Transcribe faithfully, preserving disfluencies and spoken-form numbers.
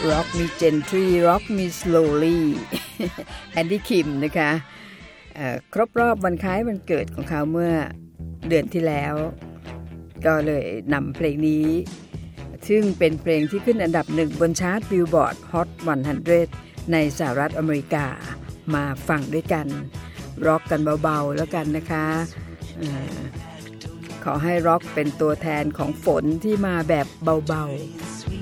Rock Me Gently Rock Me Slowly แอนดี้คิมนะคะครบรอบวันคล้ายวันเกิดของเขาเมื่อเดือนที่แล้วก็เลยนำเพลงนี้ซึ่งเป็นเพลงที่ขึ้นอันดับหนึ่งบนชาร์ต Billboard Hot หนึ่งร้อยในสหรัฐอเมริกามาฟังด้วยกันร็อกกันเบาๆแล้วกันนะคะขอให้ร็อกเป็นตัวแทนของฝนที่มาแบบเบาๆ